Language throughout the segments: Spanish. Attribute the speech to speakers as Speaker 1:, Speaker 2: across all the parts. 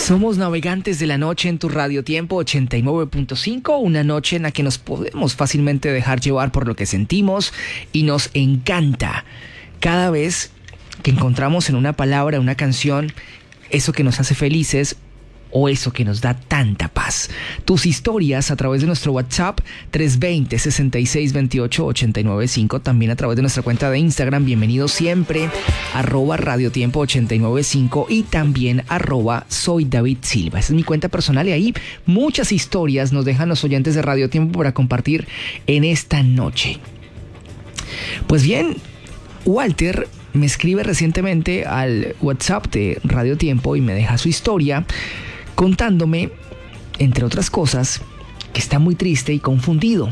Speaker 1: Somos navegantes de la noche en tu Radio Tiempo 89.5, una noche en la que nos podemos fácilmente dejar llevar por lo que sentimos y nos encanta cada vez que encontramos en una palabra, una canción, eso que nos hace felices o eso que nos da tanta paz. Tus historias a través de nuestro WhatsApp 320-6628-895, también a través de nuestra cuenta de Instagram, bienvenido siempre, @radiotiempo 895 y también @soy David Silva. Esa es mi cuenta personal y ahí muchas historias nos dejan los oyentes de Radio Tiempo para compartir en esta noche. Pues bien, Walter me escribe recientemente al WhatsApp de Radio Tiempo y me deja su historia contándome, entre otras cosas, que está muy triste y confundido.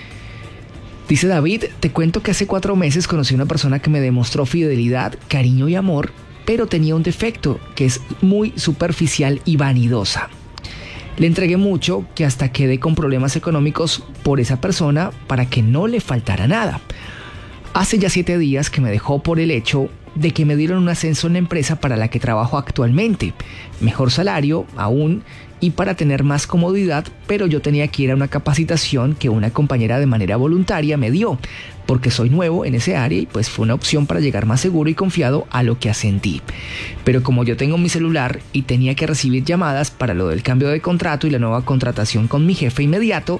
Speaker 1: Dice: David, te cuento que hace 4 meses conocí a una persona que me demostró fidelidad, cariño y amor, pero tenía un defecto, que es muy superficial y vanidosa. Le entregué mucho, que hasta quedé con problemas económicos por esa persona para que no le faltara nada. Hace ya 7 días que me dejó por el hecho de que me dieron un ascenso en la empresa para la que trabajo actualmente, mejor salario aún y para tener más comodidad, pero yo tenía que ir a una capacitación que una compañera de manera voluntaria me dio, porque soy nuevo en ese área y pues fue una opción para llegar más seguro y confiado a lo que ascendí. Pero como yo tengo mi celular y tenía que recibir llamadas para lo del cambio de contrato y la nueva contratación con mi jefe inmediato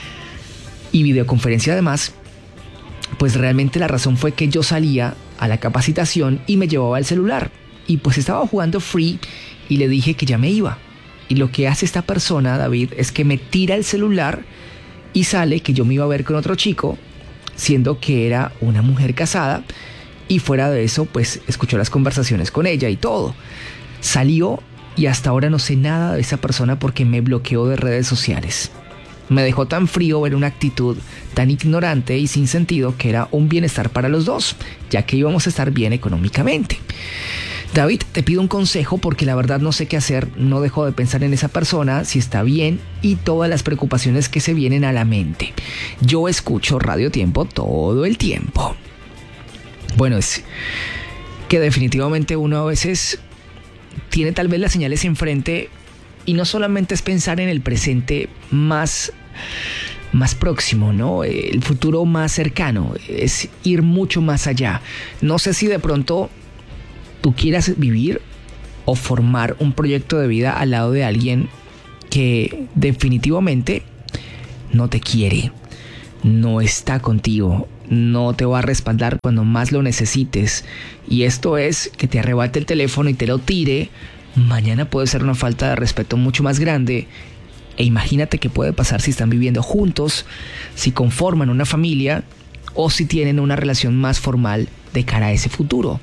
Speaker 1: y videoconferencia además, pues realmente la razón fue que yo salía a la capacitación y me llevaba el celular y pues estaba jugando free y le dije que ya me iba. Y lo que hace esta persona, David, es que me tira el celular y sale que yo me iba a ver con otro chico, siendo que era una mujer casada, y fuera de eso pues escuchó las conversaciones con ella y todo. Salió y hasta ahora no sé nada de esa persona porque me bloqueó de redes sociales. Me dejó tan frío ver una actitud tan ignorante y sin sentido que era un bienestar para los dos, ya que íbamos a estar bien económicamente. David, te pido un consejo porque la verdad no sé qué hacer, no dejo de pensar en esa persona, si está bien y todas las preocupaciones que se vienen a la mente. Yo escucho Radio Tiempo todo el tiempo. Bueno, es que definitivamente uno a veces tiene tal vez las señales enfrente. Y no solamente es pensar en el presente más próximo, ¿no? El futuro más cercano, es ir mucho más allá. No sé si de pronto tú quieras vivir o formar un proyecto de vida al lado de alguien que definitivamente no te quiere, no está contigo, no te va a respaldar cuando más lo necesites. Y esto es que te arrebate el teléfono y te lo tire. Mañana puede ser una falta de respeto mucho más grande. E imagínate qué puede pasar si están viviendo juntos, si conforman una familia o si tienen una relación más formal de cara a ese futuro.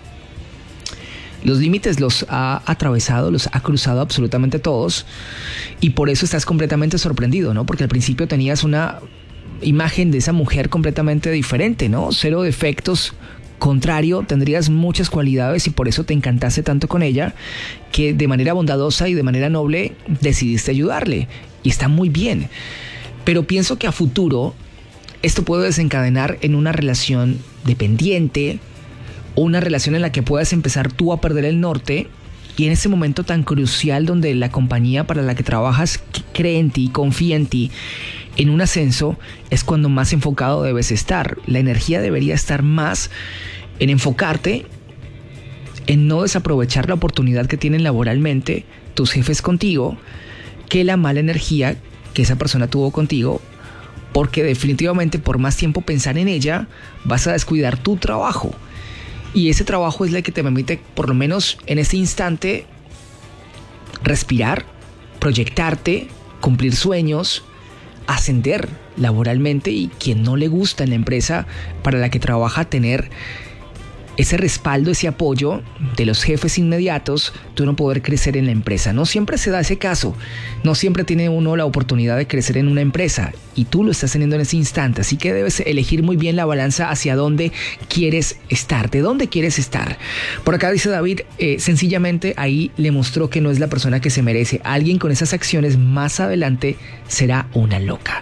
Speaker 1: Los límites los ha atravesado, los ha cruzado absolutamente todos y por eso estás completamente sorprendido, ¿no? Porque al principio tenías una imagen de esa mujer completamente diferente, ¿no? Cero defectos. Contrario, tendrías muchas cualidades y por eso te encantaste tanto con ella que de manera bondadosa y de manera noble decidiste ayudarle y está muy bien. Pero pienso que a futuro esto puede desencadenar en una relación dependiente o una relación en la que puedas empezar tú a perder el norte y en ese momento tan crucial donde la compañía para la que trabajas cree en ti, confía en ti, en un ascenso es cuando más enfocado debes estar. La energía debería estar más en enfocarte en no desaprovechar la oportunidad que tienen laboralmente tus jefes contigo que la mala energía que esa persona tuvo contigo, porque definitivamente por más tiempo pensar en ella vas a descuidar tu trabajo y ese trabajo es el que te permite por lo menos en este instante respirar, proyectarte, cumplir sueños, ascender laboralmente y quien no le gusta en la empresa para la que trabaja tener ese respaldo, ese apoyo de los jefes inmediatos, tú no poder crecer en la empresa. No siempre se da ese caso, no siempre tiene uno la oportunidad de crecer en una empresa y tú lo estás teniendo en ese instante, así que debes elegir muy bien la balanza hacia dónde quieres estar, de dónde quieres estar. Por acá dice David, sencillamente ahí le mostró que no es la persona que se merece. Alguien con esas acciones más adelante será una loca.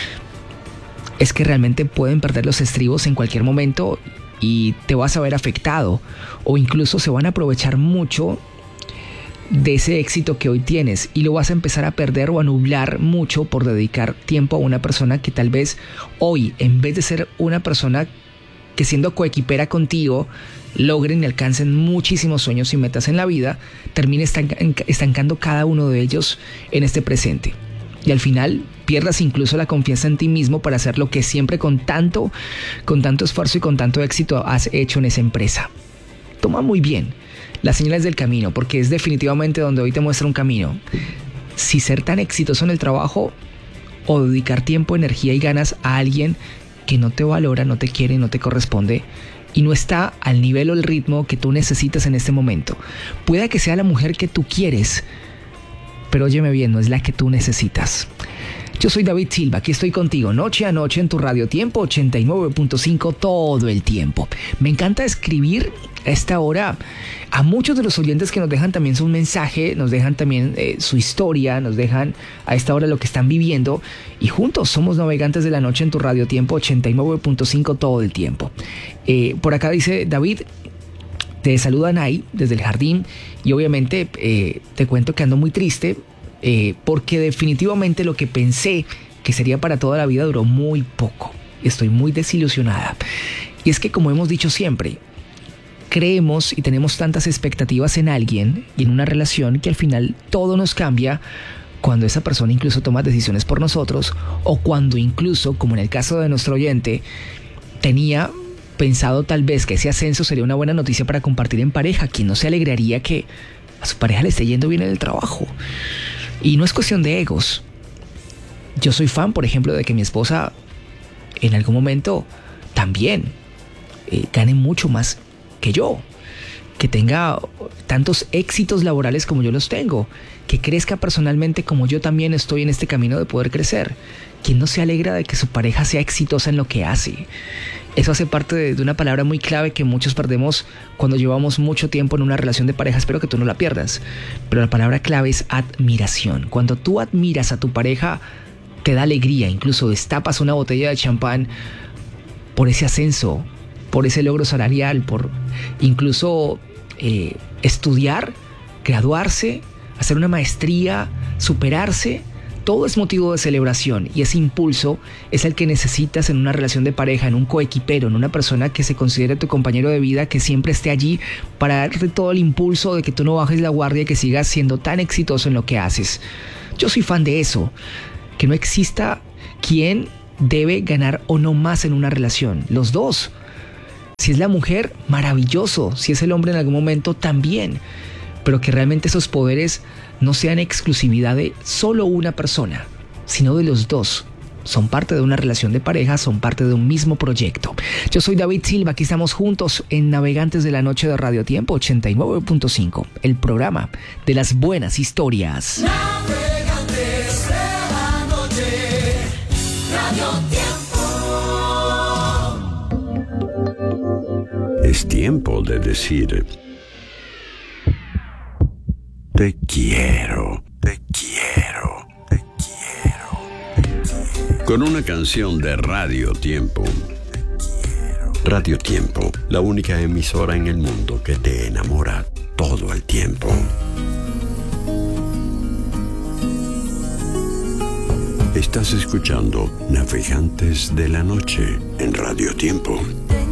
Speaker 1: Es que realmente pueden perder los estribos en cualquier momento y te vas a ver afectado o incluso se van a aprovechar mucho de ese éxito que hoy tienes y lo vas a empezar a perder o a nublar mucho por dedicar tiempo a una persona que tal vez hoy, en vez de ser una persona que siendo coequipera contigo logren y alcancen muchísimos sueños y metas en la vida, termine estancando cada uno de ellos en este presente. Y al final pierdas incluso la confianza en ti mismo para hacer lo que siempre con tanto esfuerzo y con tanto éxito has hecho en esa empresa. Toma muy bien las señales del camino, porque es definitivamente donde hoy te muestra un camino. Si ser tan exitoso en el trabajo o dedicar tiempo, energía y ganas a alguien que no te valora, no te quiere, no te corresponde y no está al nivel o el ritmo que tú necesitas en este momento. Puede que sea la mujer que tú quieres, pero óyeme bien, no es la que tú necesitas. Yo soy David Silva, aquí estoy contigo noche a noche en tu Radio Tiempo 89.5 todo el tiempo. Me encanta escribir a esta hora a muchos de los oyentes que nos dejan también su mensaje, nos dejan también su historia, nos dejan a esta hora lo que están viviendo y juntos somos navegantes de la noche en tu Radio Tiempo 89.5 todo el tiempo. Por acá dice David, te saluda Nay desde el jardín y obviamente te cuento que ando muy triste porque definitivamente lo que pensé que sería para toda la vida duró muy poco. Estoy muy desilusionada. Y es que como hemos dicho siempre, creemos y tenemos tantas expectativas en alguien y en una relación que al final todo nos cambia cuando esa persona incluso toma decisiones por nosotros o cuando incluso, como en el caso de nuestro oyente, tenía pensado tal vez que ese ascenso sería una buena noticia para compartir en pareja. ¿Quién no se alegraría que a su pareja le esté yendo bien en el trabajo? Y no es cuestión de egos. Yo soy fan, por ejemplo, de que mi esposa en algún momento también gane mucho más que yo, que tenga tantos éxitos laborales como yo los tengo, que crezca personalmente como yo también estoy en este camino de poder crecer. ¿Quién no se alegra de que su pareja sea exitosa en lo que hace? Eso hace parte de una palabra muy clave que muchos perdemos cuando llevamos mucho tiempo en una relación de pareja. Espero que tú no la pierdas. Pero la palabra clave es admiración. Cuando tú admiras a tu pareja, te da alegría. Incluso destapas una botella de champán por ese ascenso, por ese logro salarial, por incluso estudiar, graduarse, hacer una maestría, superarse. Todo es motivo de celebración y ese impulso es el que necesitas en una relación de pareja, en un coequipero, en una persona que se considere tu compañero de vida, que siempre esté allí para darte todo el impulso de que tú no bajes la guardia y que sigas siendo tan exitoso en lo que haces. Yo soy fan de eso, que no exista quien debe ganar o no más en una relación, los dos. Si es la mujer, maravilloso, si es el hombre en algún momento, también, pero que realmente esos poderes no sean exclusividad de solo una persona, sino de los dos. Son parte de una relación de pareja, son parte de un mismo proyecto. Yo soy David Silva, aquí estamos juntos en Navegantes de la Noche de Radio Tiempo 89.5, el programa de las buenas historias.
Speaker 2: Navegantes de la Noche, Radio Tiempo.
Speaker 3: Es tiempo de decir: te quiero, te quiero, te quiero, te quiero. Con una canción de Radio Tiempo. Radio Tiempo, la única emisora en el mundo que te enamora todo el tiempo. Estás escuchando Navegantes de la Noche en Radio Tiempo.